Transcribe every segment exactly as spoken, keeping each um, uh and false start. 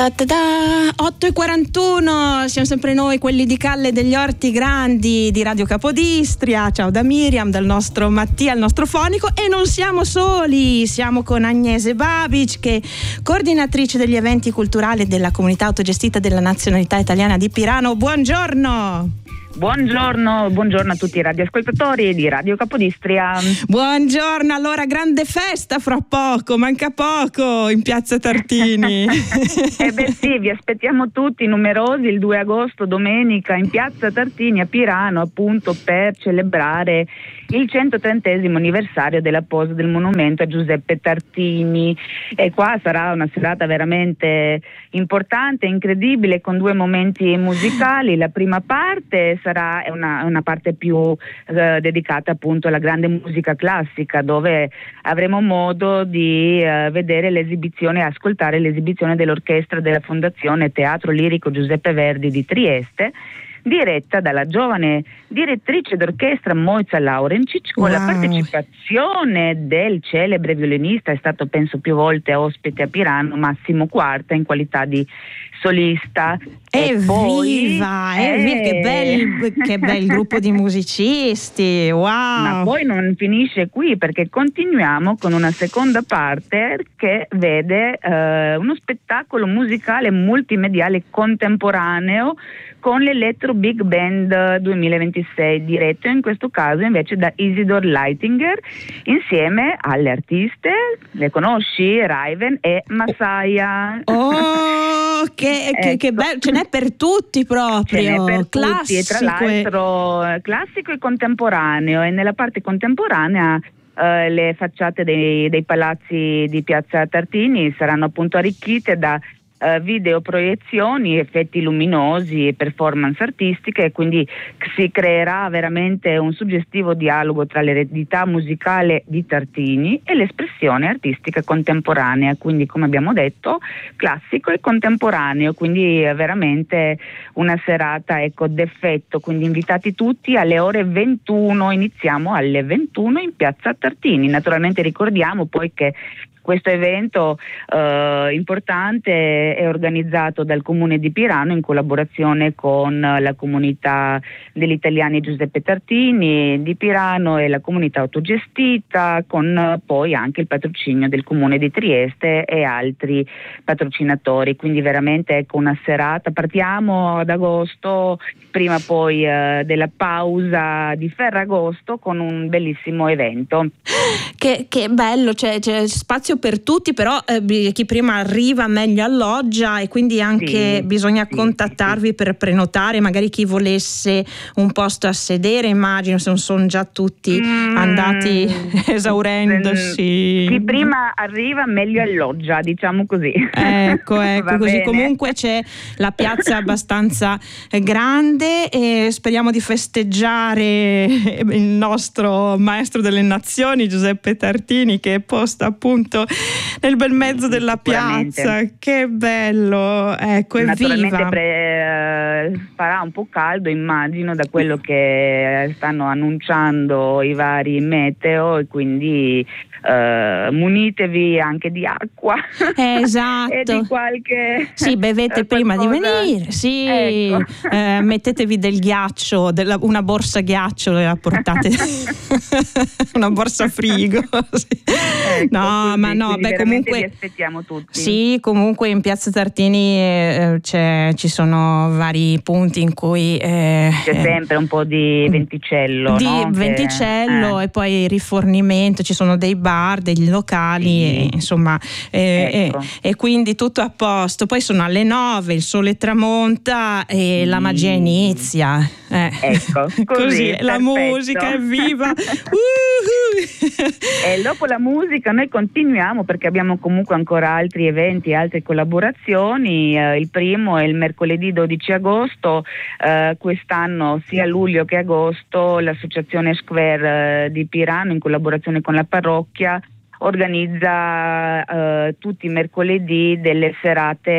Da, da, da. otto e quarantuno, siamo sempre noi, quelli di Calle degli Orti Grandi di Radio Capodistria. Ciao da Miriam, dal nostro Mattia, il nostro fonico, e non siamo soli, siamo con Agnese Babic, che è coordinatrice degli eventi culturali della comunità autogestita della nazionalità italiana di Pirano. Buongiorno. Buongiorno, buongiorno a tutti i radioascoltatori di Radio Capodistria. Buongiorno, allora grande festa fra poco, manca poco in Piazza Tartini. Eh beh sì, vi aspettiamo tutti numerosi il due agosto, domenica, in Piazza Tartini a Pirano, appunto per celebrare il centotrentesimo anniversario della posa del monumento a Giuseppe Tartini. E qua sarà una serata veramente importante, incredibile, con due momenti musicali. La prima parte sarà una, una parte più eh, dedicata appunto alla grande musica classica, dove avremo modo di eh, vedere l'esibizione e ascoltare l'esibizione dell'orchestra della Fondazione Teatro Lirico Giuseppe Verdi di Trieste, diretta dalla giovane direttrice d'orchestra Mojca Laurencic, con wow. la partecipazione del celebre violinista, è stato penso più volte ospite a Pirano, Massimo Quarta, in qualità di solista. Evviva, e evviva, eh, che bel, che bel gruppo di musicisti, wow! Ma poi non finisce qui, perché continuiamo con una seconda parte che vede eh, uno spettacolo musicale multimediale contemporaneo con l'Electro Big Band duemilaventisei, diretto in questo caso invece da Isidor Leitinger, insieme alle artiste, le conosci? Raven e Masaya. Oh, che, ecco. che, che bello, ce n'è per tutti proprio, Ce n'è per classico. tutti, e tra l'altro classico e contemporaneo, e nella parte contemporanea Uh, le facciate dei, dei palazzi di Piazza Tartini saranno appunto arricchite da uh, videoproiezioni, effetti luminosi e performance artistiche, e quindi si creerà veramente un suggestivo dialogo tra l'eredità musicale di Tartini e l'espressione artistica contemporanea, quindi come abbiamo detto classico e contemporaneo, quindi veramente una serata ecco d'effetto, quindi invitati tutti alle ore ventuno, iniziamo alle ventuno in Piazza Tartini. Naturalmente ricordiamo poi che questo evento eh, importante è organizzato dal Comune di Pirano in collaborazione con la comunità degli italiani Giuseppe Tartini di Pirano e la comunità autogestita, con eh, poi anche il patrocinio del Comune di Trieste e altri patrocinatori. Quindi veramente ecco una serata. Partiamo ad agosto, prima poi eh, della pausa di Ferragosto, con un bellissimo evento. Che, che bello, c'è, c'è spazio per tutti, però eh, chi prima arriva meglio alloggia, e quindi anche sì, bisogna sì, contattarvi sì. per prenotare, magari chi volesse un posto a sedere, immagino se non sono già tutti mm, andati esaurendosi. Chi prima arriva meglio alloggia, diciamo così. Ecco, ecco così. Bene. Comunque c'è la piazza abbastanza grande e speriamo di festeggiare il nostro maestro delle nazioni Giuseppe Tartini, che è posta appunto nel bel mezzo della piazza. Che bello, ecco, evviva. Naturalmente pre- farà un po' caldo, immagino, da quello che stanno annunciando i vari meteo, e quindi Uh, munitevi anche di acqua. Esatto. E di qualche sì, bevete prima di venire, sì, ecco. eh, mettetevi del ghiaccio, della, una borsa ghiaccio, la portate una borsa frigo. Sì. Ecco, no, così, ma no, beh, comunque vi aspettiamo tutti. Sì, comunque in Piazza Tartini eh, c'è, ci sono vari punti in cui eh, c'è sempre un po' di venticello, di no? venticello che, eh. e poi rifornimento, ci sono dei bar, degli locali, sì. e, insomma eh, ecco. e, e quindi tutto a posto. Poi sono alle nove, il sole tramonta e mm. la magia inizia, eh. ecco così, così la musica è viva. uh-huh. E dopo la musica noi continuiamo, perché abbiamo comunque ancora altri eventi, altre collaborazioni. Eh, il primo è il mercoledì dodici agosto, eh, quest'anno sia luglio che agosto l'associazione Square eh, di Pirano, in collaborazione con la parrocchia, organizza eh, tutti i mercoledì delle serate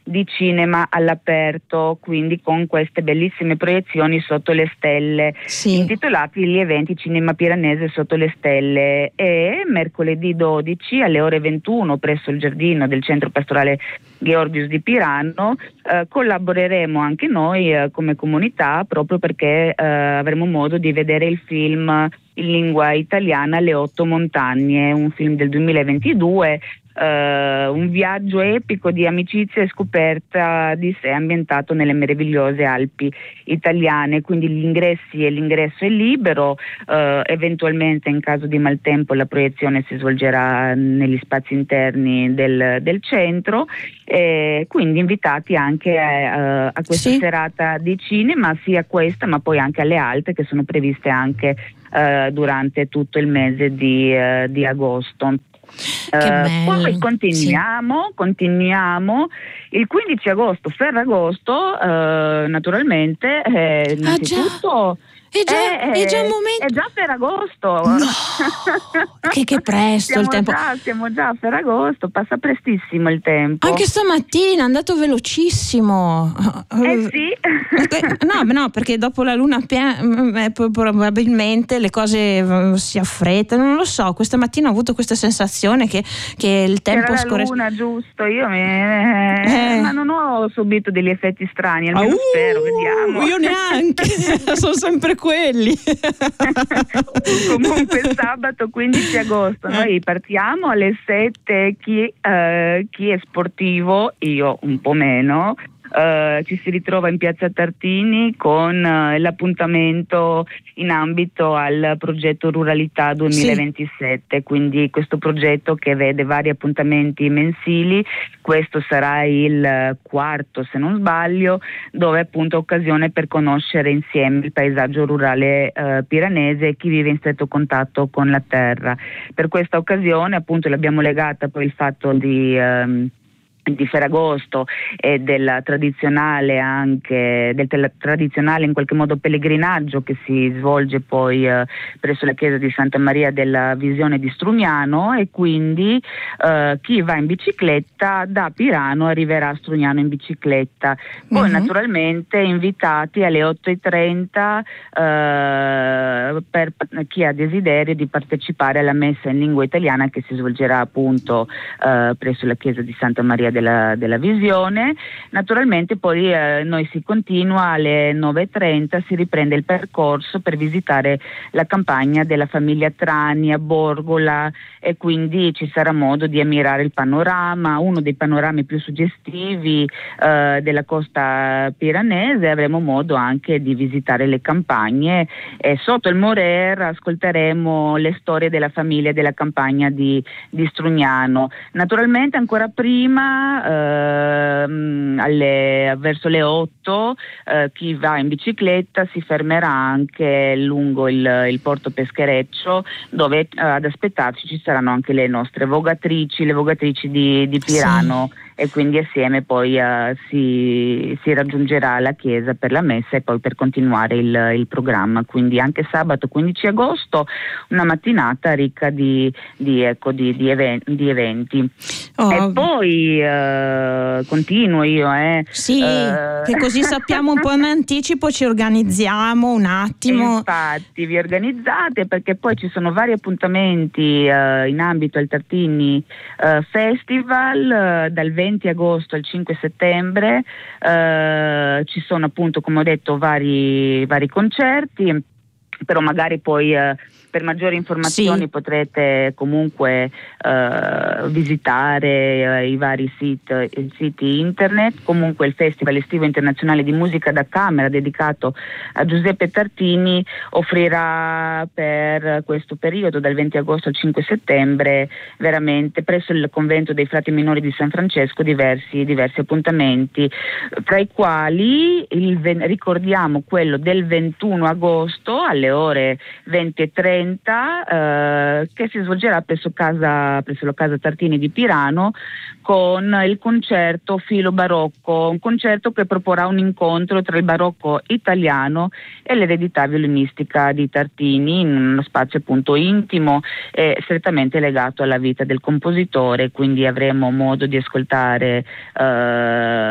di cinema all'aperto, quindi con queste bellissime proiezioni sotto le stelle, sì. intitolati Gli eventi Cinema Piranese sotto le stelle. E mercoledì dodici alle ore ventuno presso il giardino del centro pastorale Georgius di Pirano eh, collaboreremo anche noi eh, come comunità, proprio perché eh, avremo modo di vedere il film in lingua italiana Le otto montagne, un film del duemilaventidue, Uh, un viaggio epico di amicizia e scoperta di sé ambientato nelle meravigliose Alpi italiane. Quindi gli ingressi e l'ingresso è libero, uh, eventualmente in caso di maltempo la proiezione si svolgerà negli spazi interni del, del centro, e quindi invitati anche a, a questa sì. serata di cinema, sia questa ma poi anche alle altre che sono previste anche uh, durante tutto il mese di, uh, di agosto. Uh, poi continuiamo, sì. continuiamo il quindici agosto, Ferragosto, uh, naturalmente, eh, innanzitutto ah, È già, è, è già un momento. È già Ferragosto. No, che, che presto siamo il tempo. Già, siamo già a Ferragosto, passa prestissimo il tempo. Anche stamattina è andato velocissimo. Eh sì. No, no, perché dopo la luna piena probabilmente le cose si affrettano, non lo so. Questa mattina ho avuto questa sensazione che, che il tempo Era scorre. la luna, giusto, io mi... eh. ma non ho subito degli effetti strani, almeno uh, spero, vediamo. Io neanche, sono sempre quelli. Comunque sabato quindici agosto noi partiamo alle sette, chi, uh, chi è sportivo, io un po' meno. Uh, ci si ritrova in piazza Tartini con uh, l'appuntamento in ambito al progetto Ruralità duemilaventisette, sì. Quindi questo progetto che vede vari appuntamenti mensili, questo sarà il quarto se non sbaglio, dove appunto occasione per conoscere insieme il paesaggio rurale uh, piranese e chi vive in stretto contatto con la terra. Per questa occasione appunto l'abbiamo legata poi il fatto di um, di Ferragosto e del tradizionale anche del tel- tradizionale in qualche modo pellegrinaggio che si svolge poi eh, presso la chiesa di Santa Maria della Visione di Strugnano, e quindi eh, chi va in bicicletta da Pirano arriverà a Strugnano in bicicletta. Poi uh-huh. naturalmente invitati alle otto e trenta eh, per chi ha desiderio di partecipare alla messa in lingua italiana che si svolgerà appunto eh, presso la chiesa di Santa Maria Della, della Visione. Naturalmente poi eh, noi si continua alle nove e trenta, si riprende il percorso per visitare la campagna della famiglia Trani a Borgola, e quindi ci sarà modo di ammirare il panorama, uno dei panorami più suggestivi eh, della costa piranese. Avremo modo anche di visitare le campagne e sotto il Morer ascolteremo le storie della famiglia della campagna di, di Strugnano. Naturalmente ancora prima Uh, alle, verso le otto uh, chi va in bicicletta si fermerà anche lungo il, il porto Peschereccio, dove uh, ad aspettarci ci saranno anche le nostre vogatrici, le vogatrici di, di Pirano, sì. E quindi assieme poi uh, si, si raggiungerà la chiesa per la messa e poi per continuare il, il programma. Quindi anche sabato quindici agosto una mattinata ricca di, di, ecco, di, di, even- di eventi. Oh. E poi uh, continuo io eh. Sì, uh, che così sappiamo un po' in anticipo, ci organizziamo un attimo. Infatti vi organizzate, perché poi ci sono vari appuntamenti uh, in ambito al Tartini uh, Festival uh, dal venti agosto al cinque settembre. Uh, ci sono appunto, come ho detto, vari, vari concerti, però magari poi uh, per maggiori informazioni sì. potrete comunque uh, visitare uh, i vari siti, i siti internet. Comunque il Festival Estivo Internazionale di Musica da Camera dedicato a Giuseppe Tartini offrirà per questo periodo dal venti agosto al cinque settembre veramente presso il convento dei frati minori di San Francesco diversi, diversi appuntamenti, tra i quali il, ricordiamo quello del ventuno agosto alle ore venti e trenta eh, che si svolgerà presso casa, presso la casa Tartini di Pirano con il concerto Filo Barocco, un concerto che proporrà un incontro tra il barocco italiano e l'eredità violinistica di Tartini in uno spazio appunto intimo e strettamente legato alla vita del compositore. Quindi avremo modo di ascoltare eh,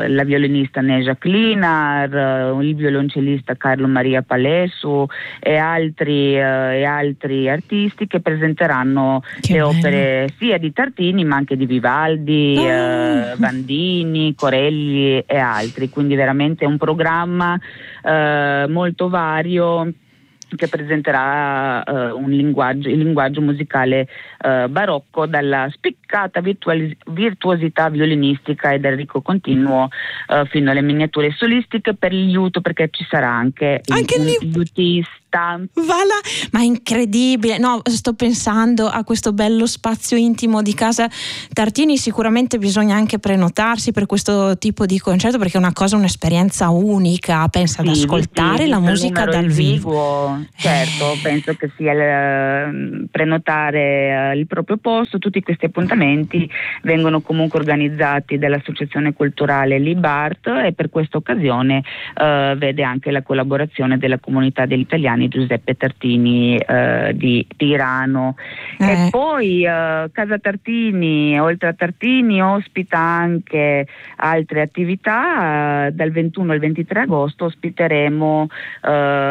la violinista Neja Klinar, il violoncellista Carlo Maria Palesu e altri, uh, e altri artisti che presenteranno che le bello. opere sia di Tartini ma anche di Vivaldi, oh. uh, Bandini, Corelli e altri, quindi veramente un programma uh, molto vario che presenterà uh, un linguaggio, il linguaggio musicale uh, barocco, dalla spiccata virtualis- virtuosità violinistica e dal ricco continuo uh, fino alle miniature solistiche per il liuto, perché ci sarà anche, anche il, il il liutista. Voilà. Ma è incredibile, no, sto pensando a questo bello spazio intimo di casa Tartini. Sicuramente bisogna anche prenotarsi per questo tipo di concerto, perché è una cosa, un'esperienza unica. Pensa sì, ad ascoltare sì, la musica dal vivo. Certo, eh. penso che sia il, prenotare uh, il proprio posto. Tutti questi appuntamenti vengono comunque organizzati dall'Associazione Culturale Libart e per questa occasione uh, vede anche la collaborazione della comunità degli italiani Giuseppe Tartini uh, di Tirano. Eh. E poi uh, Casa Tartini, oltre a Tartini, ospita anche altre attività. Uh, dal ventuno al ventitré agosto ospiteremo uh,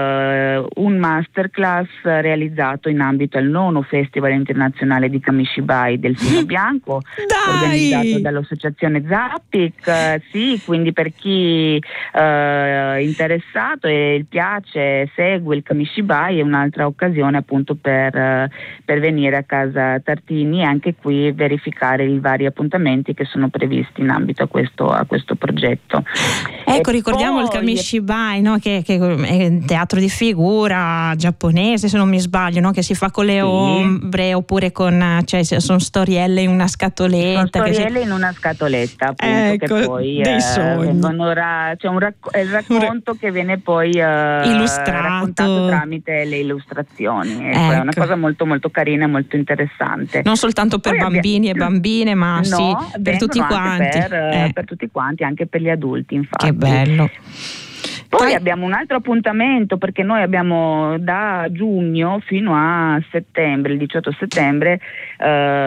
un masterclass realizzato in ambito al nono Festival Internazionale di Kamishibai Delfino Bianco, Dai! organizzato dall'associazione Zappic. Uh, sì, quindi per chi uh, interessato e il piace, segue il Kamishibai, è un'altra occasione appunto per, uh, per venire a Casa Tartini e anche qui verificare i vari appuntamenti che sono previsti in ambito a questo, a questo progetto. Ecco, e ricordiamo poi... il Kamishibai, no? che, che è un teatro di figura giapponese, se non mi sbaglio, no? Che si fa con le sì. ombre oppure con, cioè sono storielle in una scatoletta. Sono storielle che in una scatoletta, appunto, ecco, che poi dei eh, sogni. vengono ra- cioè un racco- è il racconto che viene poi eh, illustrato raccontato tramite le illustrazioni. Ecco, ecco. È una cosa molto molto carina e molto interessante. Non soltanto per poi bambini abbiamo... e bambine, ma no, sì, per tutti quanti. Per, eh. per tutti quanti, anche per gli adulti, infatti. Che bello. Poi, Poi abbiamo un altro appuntamento, perché noi abbiamo da giugno fino a settembre, il diciotto settembre, eh,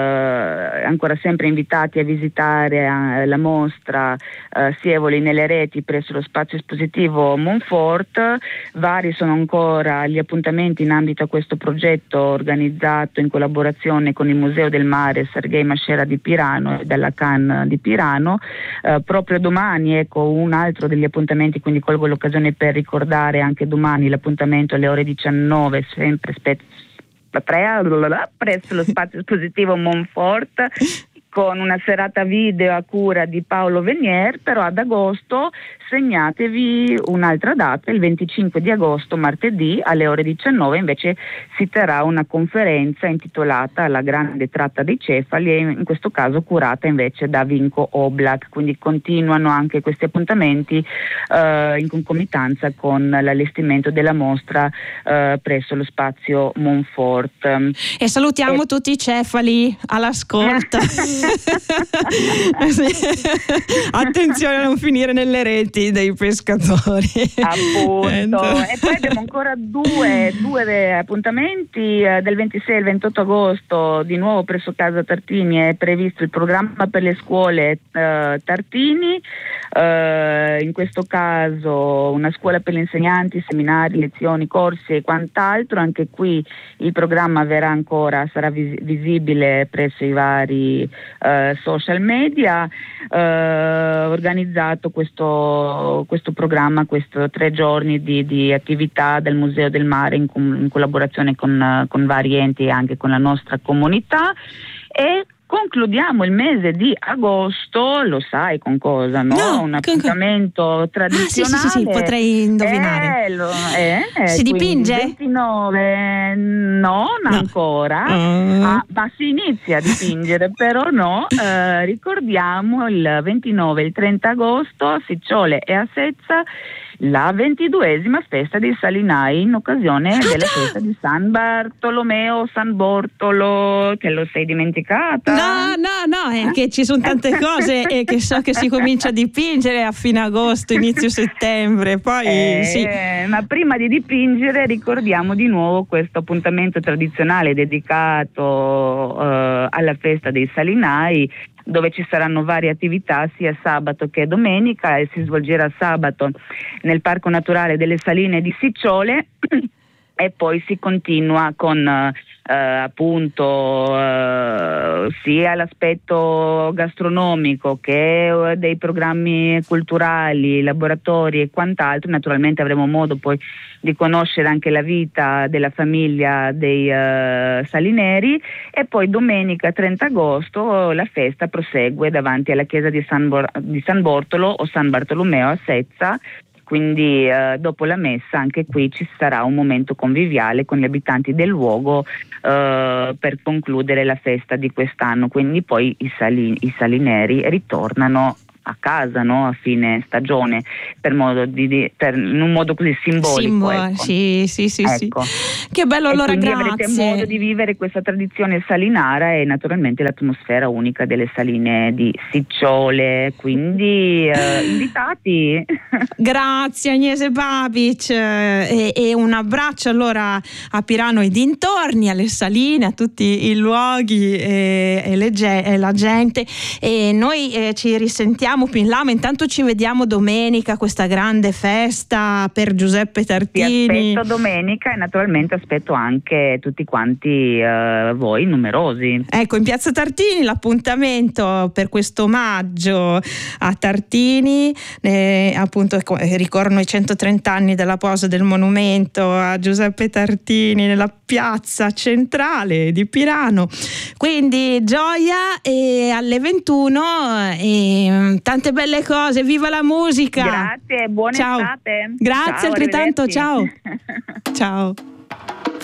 ancora sempre invitati a visitare eh, la mostra eh, Sievoli nelle reti presso lo spazio espositivo Montfort. Vari sono ancora gli appuntamenti in ambito a questo progetto organizzato in collaborazione con il Museo del Mare Sergei Mascera di Pirano e dalla Cannes di Pirano. Eh, proprio domani, ecco, un altro degli appuntamenti, quindi colgo l'occasione per ricordare anche domani l'appuntamento alle ore diciannove, sempre spe- presso lo spazio espositivo Montfort, con una serata video a cura di Paolo Venier. Però ad agosto segnatevi un'altra data, il venticinque di agosto, martedì, alle ore diciannove invece si terrà una conferenza intitolata La grande tratta dei cefali, e in questo caso curata invece da Vinko Oblak. Quindi continuano anche questi appuntamenti eh, in concomitanza con l'allestimento della mostra eh, presso lo spazio Montfort. E salutiamo e... tutti i cefali all'ascolto. Attenzione a non finire nelle reti dei pescatori, appunto. E poi abbiamo ancora due, due appuntamenti. Eh, del ventisei al ventotto agosto di nuovo presso Casa Tartini è previsto il programma per le scuole eh, Tartini, eh, in questo caso una scuola per gli insegnanti, seminari, lezioni, corsi e quant'altro. Anche qui il programma verrà ancora, sarà vis- visibile presso i vari Uh, social media. Uh, organizzato questo, questo programma, questo tre giorni di, di attività del Museo del Mare in, in collaborazione con, uh, con vari enti e anche con la nostra comunità. E concludiamo il mese di agosto, lo sai con cosa, no? no Un appuntamento con... tradizionale. Ah, sì, sì, sì, potrei indovinare. Eh, lo, eh, si dipinge? ventinove, no, non no. ancora, uh. ah, ma si inizia a dipingere, però no. Eh, ricordiamo il ventinove e il trenta agosto a Sicciole e a Sezza la ventiduesima festa dei Salinai, in occasione della festa di San Bartolomeo, San Bortolo, che lo sei dimenticata? No, no, no, è che ci sono tante cose e che so che si comincia a dipingere a fine agosto, inizio settembre, poi eh, sì. Ma prima di dipingere ricordiamo di nuovo questo appuntamento tradizionale dedicato uh, alla festa dei Salinai. dove ci saranno varie attività sia sabato che domenica, e si svolgerà sabato nel Parco Naturale delle Saline di Sicciole e poi si continua con eh, appunto eh, sia l'aspetto gastronomico che eh, dei programmi culturali, laboratori e quant'altro. Naturalmente avremo modo poi di conoscere anche la vita della famiglia dei eh, Salineri, e poi domenica trenta agosto la festa prosegue davanti alla chiesa di San, Bor- di San Bortolo o San Bartolomeo a Sezza. Quindi eh, dopo la messa anche qui ci sarà un momento conviviale con gli abitanti del luogo eh, per concludere la festa di quest'anno. Quindi poi i, sali- i salineri ritornano a casa, no? A fine stagione, per modo di, di per, in un modo così simbolico. Simbo- ecco. Sì, sì, sì, ecco. sì. Che bello, allora, e quindi grazie. avrete modo di vivere questa tradizione salinara e naturalmente l'atmosfera unica delle saline di Sicciole, quindi eh, invitati. Grazie Agnese Babic, e, e un abbraccio allora a Pirano e dintorni, alle saline, a tutti i luoghi e, e, le, e la gente, e noi eh, ci risentiamo più in là, ma intanto ci vediamo domenica, questa grande festa per Giuseppe Tartini. Ti aspetto domenica e naturalmente aspetto anche tutti quanti eh, voi numerosi. Ecco, in Piazza Tartini l'appuntamento per questo omaggio a Tartini, eh, appunto ricorrono i centotrenta anni della posa del monumento a Giuseppe Tartini nella piazza centrale di Pirano, quindi gioia, e alle ventuno e tante belle cose, viva la musica. Grazie, buona ciao. estate. Grazie, ciao, altrettanto, ciao. Ciao.